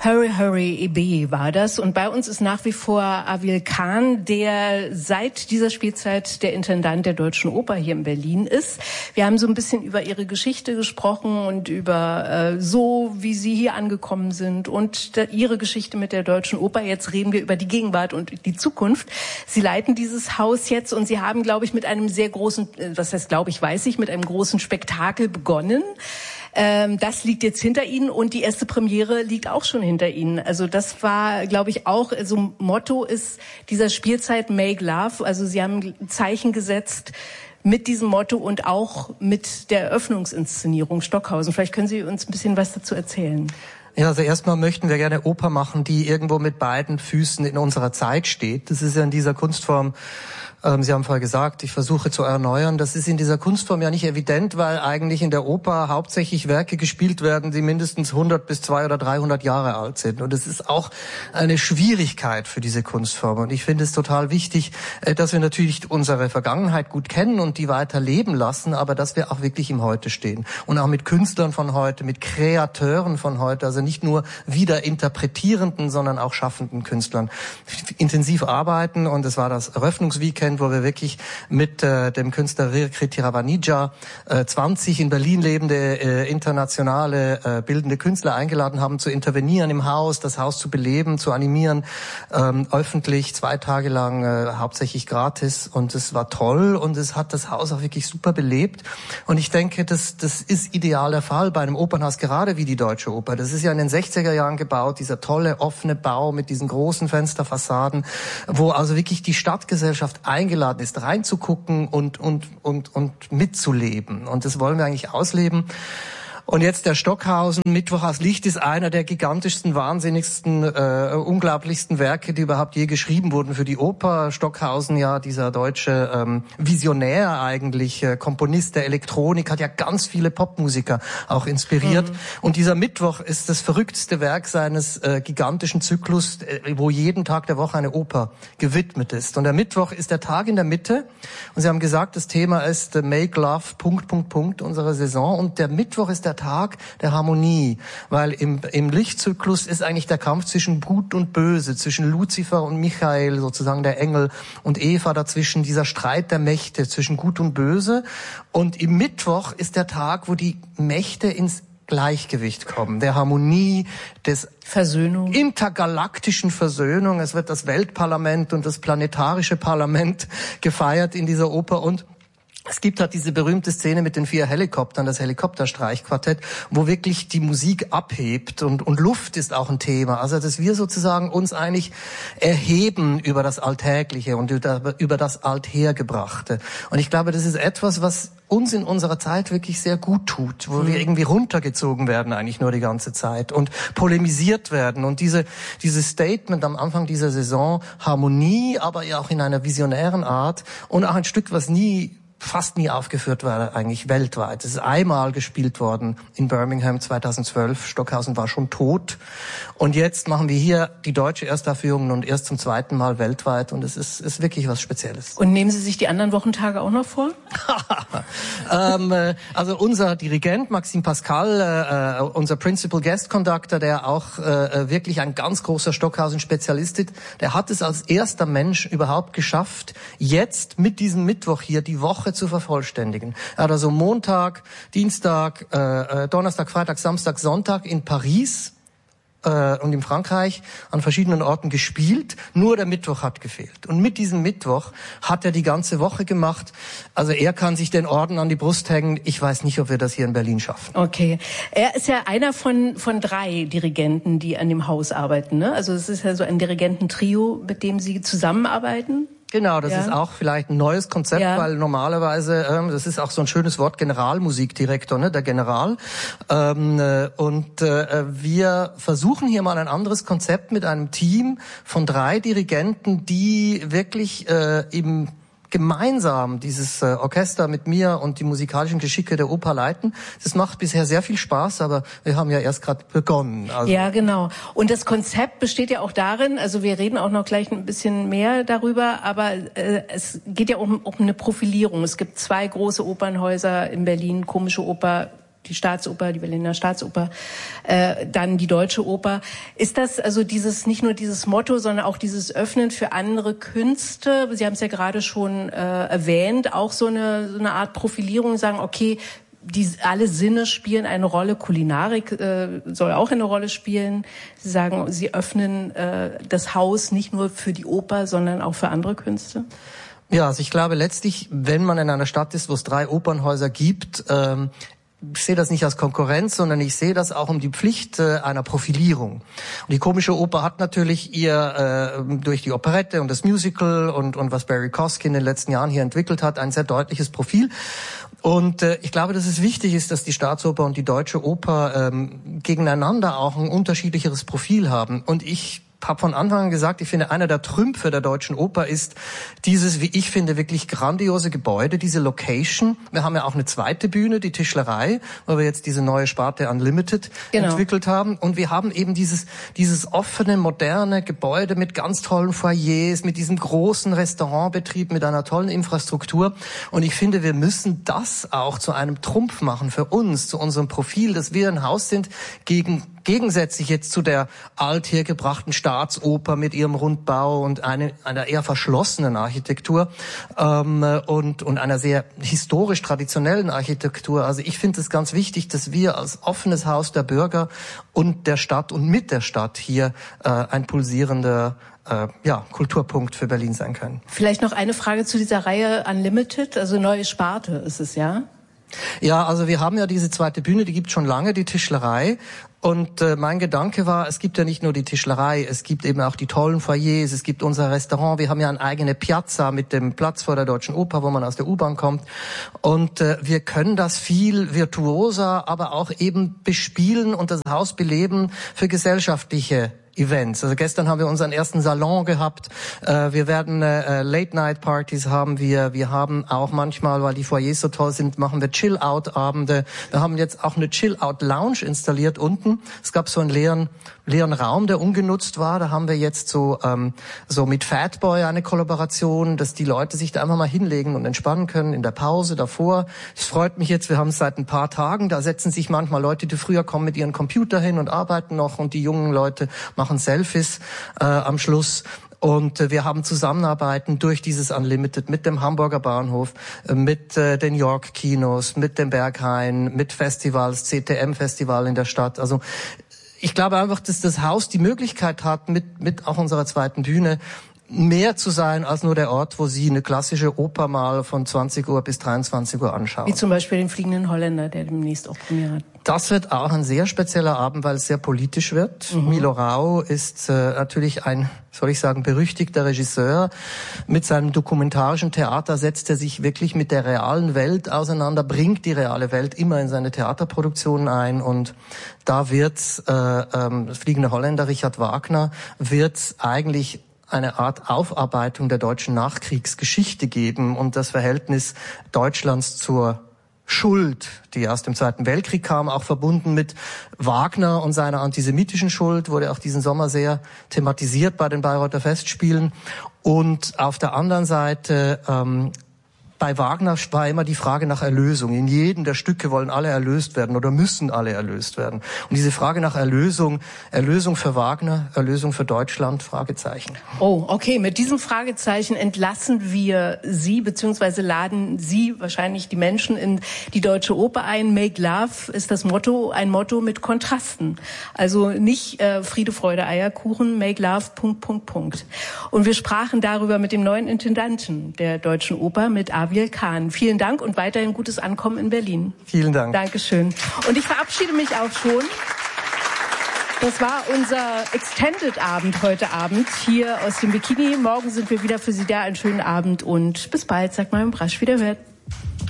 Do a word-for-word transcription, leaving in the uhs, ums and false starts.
Hurry, Hurry, E B war das. Und bei uns ist nach wie vor Avil Khan, der seit dieser Spielzeit der Intendant der Deutschen Oper hier in Berlin ist. Wir haben so ein bisschen über ihre Geschichte gesprochen und über äh, so, wie sie hier angekommen sind und der, ihre Geschichte mit der Deutschen Oper. Jetzt reden wir über die Gegenwart und die Zukunft. Sie leiten dieses Haus jetzt und Sie haben, glaube ich, mit einem sehr großen, was heißt, glaube ich, weiß ich, mit einem großen Spektakel begonnen. Ähm, das liegt jetzt hinter Ihnen und die erste Premiere liegt auch schon hinter Ihnen. Also das war, glaube ich, auch, also Motto ist dieser Spielzeit Make Love. Also Sie haben Zeichen gesetzt mit diesem Motto und auch mit der Eröffnungsinszenierung Stockhausen. Vielleicht können Sie uns ein bisschen was dazu erzählen. Ja, also erstmal möchten wir gerne Oper machen, die irgendwo mit beiden Füßen in unserer Zeit steht. Das ist ja in dieser Kunstform, ähm, Sie haben vorher gesagt, ich versuche zu erneuern. Das ist in dieser Kunstform ja nicht evident, weil eigentlich in der Oper hauptsächlich Werke gespielt werden, die mindestens hundert bis zweihundert oder dreihundert Jahre alt sind. Und es ist auch eine Schwierigkeit für diese Kunstform. Und ich finde es total wichtig, dass wir natürlich unsere Vergangenheit gut kennen und die weiter leben lassen, aber dass wir auch wirklich im Heute stehen. Und auch mit Künstlern von heute, mit Kreateuren von heute, also nicht nur wieder interpretierenden, sondern auch schaffenden Künstlern intensiv arbeiten. Und es war das Eröffnungsweekend, wo wir wirklich mit äh, dem Künstler Rirkrit Tiravanija äh, zwanzig in Berlin lebende äh, internationale äh, bildende Künstler eingeladen haben, zu intervenieren im Haus, das Haus zu beleben, zu animieren, ähm, öffentlich, zwei Tage lang, äh, hauptsächlich gratis. Und es war toll und es hat das Haus auch wirklich super belebt. Und ich denke, das, das ist idealer Fall bei einem Opernhaus, gerade wie die Deutsche Oper. Das ist ja in den sechziger Jahren gebaut, dieser tolle offene Bau mit diesen großen Fensterfassaden, wo also wirklich die Stadtgesellschaft eingeladen ist, reinzugucken und und und und mitzuleben. Und das wollen wir eigentlich ausleben. Und jetzt der Stockhausen, Mittwoch aus Licht, ist einer der gigantischsten, wahnsinnigsten, äh, unglaublichsten Werke, die überhaupt je geschrieben wurden für die Oper. Stockhausen, ja, dieser deutsche ähm, Visionär eigentlich, äh, Komponist der Elektronik, hat ja ganz viele Popmusiker auch inspiriert. Mhm. Und dieser Mittwoch ist das verrückteste Werk seines äh, gigantischen Zyklus, äh, wo jeden Tag der Woche eine Oper gewidmet ist. Und der Mittwoch ist der Tag in der Mitte. Und Sie haben gesagt, das Thema ist äh, Make Love, Punkt, Punkt, Punkt, unsere Saison. Und der Mittwoch ist der Tag der Harmonie, weil im, im Lichtzyklus ist eigentlich der Kampf zwischen Gut und Böse, zwischen Luzifer und Michael, sozusagen der Engel, und Eva dazwischen, dieser Streit der Mächte zwischen Gut und Böse. Und im Mittwoch ist der Tag, wo die Mächte ins Gleichgewicht kommen, der Harmonie, des Versöhnung, intergalaktischen Versöhnung. Es wird das Weltparlament und das planetarische Parlament gefeiert in dieser Oper und es gibt halt diese berühmte Szene mit den vier Helikoptern, das Helikopterstreichquartett, wo wirklich die Musik abhebt und, und Luft ist auch ein Thema. Also, dass wir sozusagen uns eigentlich erheben über das Alltägliche und über, über das Althergebrachte. Und ich glaube, das ist etwas, was uns in unserer Zeit wirklich sehr gut tut, wo mhm. wir irgendwie runtergezogen werden eigentlich nur die ganze Zeit und polemisiert werden. Und diese, dieses Statement am Anfang dieser Saison, Harmonie, aber ja auch in einer visionären Art und auch ein Stück, was nie fast nie aufgeführt war, eigentlich weltweit. Es ist einmal gespielt worden in Birmingham zweitausendzwölf. Stockhausen war schon tot. Und jetzt machen wir hier die deutsche Erstaufführung und erst zum zweiten Mal weltweit. Und es ist, ist wirklich was Spezielles. Und nehmen Sie sich die anderen Wochentage auch noch vor? ähm, äh, also unser Dirigent, Maxime Pascal, äh, unser Principal Guest Conductor, der auch äh, wirklich ein ganz großer Stockhausen-Spezialist ist, der hat es als erster Mensch überhaupt geschafft, jetzt mit diesem Mittwoch hier die Woche zu vervollständigen. Er hat also Montag, Dienstag, äh, Donnerstag, Freitag, Samstag, Sonntag in Paris äh, und in Frankreich an verschiedenen Orten gespielt. Nur der Mittwoch hat gefehlt. Und mit diesem Mittwoch hat er die ganze Woche gemacht. Also er kann sich den Orden an die Brust hängen. Ich weiß nicht, ob wir das hier in Berlin schaffen. Okay. Er ist ja einer von von drei Dirigenten, die an dem Haus arbeiten, ne? Also es ist ja so ein Dirigententrio, mit dem Sie zusammenarbeiten. Genau, das ja. ist auch vielleicht ein neues Konzept, ja. weil normalerweise, ähm, das ist auch so ein schönes Wort, Generalmusikdirektor, ne, der General. Ähm, äh, und äh, wir versuchen hier mal ein anderes Konzept mit einem Team von drei Dirigenten, die wirklich äh, im gemeinsam dieses äh, Orchester mit mir und die musikalischen Geschicke der Oper leiten. Das macht bisher sehr viel Spaß, aber wir haben ja erst gerade begonnen. Also ja, genau. Und das Konzept besteht ja auch darin, also wir reden auch noch gleich ein bisschen mehr darüber, aber äh, es geht ja um, um eine Profilierung. Es gibt zwei große Opernhäuser in Berlin, Komische Oper, die Staatsoper, die Berliner Staatsoper, äh, dann die Deutsche Oper. Ist das also dieses, nicht nur dieses Motto, sondern auch dieses Öffnen für andere Künste? Sie haben es ja gerade schon äh, erwähnt, auch so eine, so eine Art Profilierung, sagen, okay, die, alle Sinne spielen eine Rolle, Kulinarik äh, soll auch eine Rolle spielen. Sie sagen, Sie öffnen äh, das Haus nicht nur für die Oper, sondern auch für andere Künste. Ja, also ich glaube letztlich, wenn man in einer Stadt ist, wo es drei Opernhäuser gibt, ähm, ich sehe das nicht als Konkurrenz, sondern ich sehe das auch um die Pflicht äh, einer Profilierung. Und die Komische Oper hat natürlich ihr äh, durch die Operette und das Musical und und was Barry Kosky in den letzten Jahren hier entwickelt hat, ein sehr deutliches Profil. Und äh, ich glaube, dass es wichtig ist, dass die Staatsoper und die Deutsche Oper ähm, gegeneinander auch ein unterschiedlicheres Profil haben. Und ich habe von Anfang an gesagt, ich finde, einer der Trümpfe der Deutschen Oper ist dieses, wie ich finde, wirklich grandiose Gebäude, diese Location. Wir haben ja auch eine zweite Bühne, die Tischlerei, wo wir jetzt diese neue Sparte Unlimited genau. entwickelt haben. Und wir haben eben dieses dieses offene, moderne Gebäude mit ganz tollen Foyers, mit diesem großen Restaurantbetrieb, mit einer tollen Infrastruktur. Und ich finde, wir müssen das auch zu einem Trumpf machen für uns, zu unserem Profil, dass wir ein Haus sind gegen gegensätzlich jetzt zu der althergebrachten Staatsoper mit ihrem Rundbau und eine, einer eher verschlossenen Architektur ähm, und, und einer sehr historisch traditionellen Architektur. Also ich finde es ganz wichtig, dass wir als offenes Haus der Bürger und der Stadt und mit der Stadt hier äh, ein pulsierender äh, ja, Kulturpunkt für Berlin sein können. Vielleicht noch eine Frage zu dieser Reihe Unlimited, also neue Sparte ist es, ja? Ja, also wir haben ja diese zweite Bühne, die gibt schon lange, die Tischlerei. Und äh, mein Gedanke war, es gibt ja nicht nur die Tischlerei, es gibt eben auch die tollen Foyers, es gibt unser Restaurant, wir haben ja eine eigene Piazza mit dem Platz vor der Deutschen Oper, wo man aus der U-Bahn kommt. Und äh, wir können das viel virtuoser, aber auch eben bespielen und das Haus beleben für gesellschaftliche Events. Also gestern haben wir unseren ersten Salon gehabt. Äh, wir werden äh, Late-Night-Partys haben wir. Wir haben auch manchmal, weil die Foyers so toll sind, machen wir Chill-Out-Abende. Wir haben jetzt auch eine Chill-Out-Lounge installiert unten. Es gab so einen leeren leeren Raum, der ungenutzt war. Da haben wir jetzt so ähm, so mit Fatboy eine Kollaboration, dass die Leute sich da einfach mal hinlegen und entspannen können in der Pause davor. Es freut mich jetzt, wir haben es seit ein paar Tagen. Da setzen sich manchmal Leute, die früher kommen, mit ihren Computer hin und arbeiten noch und die jungen Leute machen Selfies äh, am Schluss. Und äh, wir haben Zusammenarbeiten durch dieses Unlimited mit dem Hamburger Bahnhof, äh, mit äh, den York Kinos, mit dem Berghain, mit Festivals, C T M-Festival in der Stadt. Also ich glaube einfach, dass das Haus die Möglichkeit hat, mit mit auch unserer zweiten Bühne mehr zu sein als nur der Ort, wo Sie eine klassische Oper mal von zwanzig Uhr bis dreiundzwanzig Uhr anschauen. Wie zum Beispiel den Fliegenden Holländer, der demnächst auch Premiere hat. Das wird auch ein sehr spezieller Abend, weil es sehr politisch wird. Mhm. Milo Rau ist äh, natürlich ein, soll ich sagen, berüchtigter Regisseur. Mit seinem dokumentarischen Theater setzt er sich wirklich mit der realen Welt auseinander, bringt die reale Welt immer in seine Theaterproduktionen ein. Und da wird äh, ähm, Fliegende Holländer, Richard Wagner, wird eigentlich eine Art Aufarbeitung der deutschen Nachkriegsgeschichte geben und das Verhältnis Deutschlands zur Schuld, die aus dem Zweiten Weltkrieg kam, auch verbunden mit Wagner und seiner antisemitischen Schuld, wurde auch diesen Sommer sehr thematisiert bei den Bayreuther Festspielen. Und auf der anderen Seite ähm, bei Wagner war immer die Frage nach Erlösung. In jedem der Stücke wollen alle erlöst werden oder müssen alle erlöst werden. Und diese Frage nach Erlösung, Erlösung für Wagner, Erlösung für Deutschland, Fragezeichen. Oh, okay. Mit diesem Fragezeichen entlassen wir Sie, beziehungsweise laden Sie wahrscheinlich die Menschen in die Deutsche Oper ein. Make Love ist das Motto, ein Motto mit Kontrasten. Also nicht äh, Friede, Freude, Eierkuchen, Make Love, Punkt, Punkt, Punkt. Und wir sprachen darüber mit dem neuen Intendanten der Deutschen Oper, mit Aviel Kahn. Vielen Dank und weiterhin gutes Ankommen in Berlin. Vielen Dank. Dankeschön. Und ich verabschiede mich auch schon. Das war unser Extended-Abend heute Abend hier aus dem Bikini. Morgen sind wir wieder für Sie da. Einen schönen Abend und bis bald. Sagt mal im Brasch, wiederhört.